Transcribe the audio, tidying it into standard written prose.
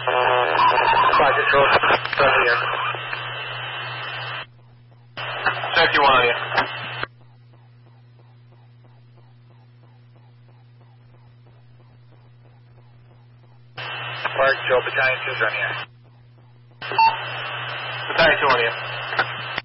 Roger, Troll. Roger here. Safety 1 on you. Park, Joe, Battalion 2's on here. Battalion 2 on you.